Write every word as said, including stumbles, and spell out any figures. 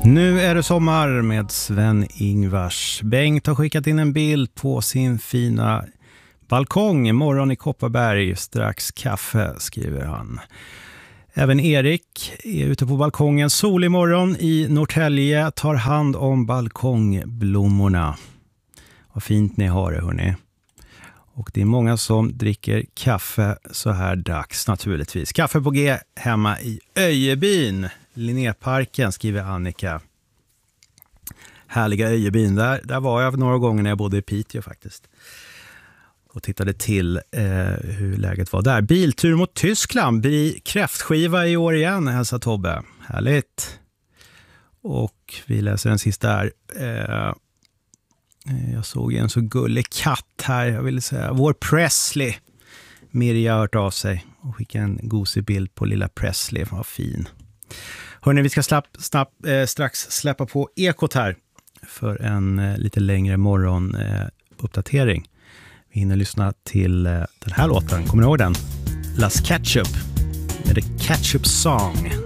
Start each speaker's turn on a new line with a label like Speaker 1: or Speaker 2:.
Speaker 1: Nu är det sommar med Sven-Ingvars. Bengt har skickat in en bild på sin fina balkong. Morgon i Kopparberg, strax kaffe, skriver han. Även Erik är ute på balkongen. Solig morgon i Norrtälje, tar hand om balkongblommorna. Vad fint ni har det, hörni. Och det är många som dricker kaffe så här dags naturligtvis. Kaffe på G hemma i Öjebyn. Linnéparken, skriver Annika. Härliga Öjebyn. Där, där var jag några gånger när jag bodde i Piteå faktiskt. Och tittade till eh, hur läget var där. Biltur mot Tyskland. Blir kräftskiva i år igen, hälsar Tobbe. Härligt. Och vi läser den sista här. Eh, jag såg en så gullig katt här. Jag ville säga, vår Presley. Mirja har hört av sig och skickade en gosig bild på lilla Presley. Vad fin. Hörrni, vi ska slapp, snabb, eh, strax släppa på ekot här för en eh, lite längre morgon eh, uppdatering. Vi hinner lyssna till eh, den här låten. Kommer ni ihåg den? Las Ketchup med The Ketchup Song.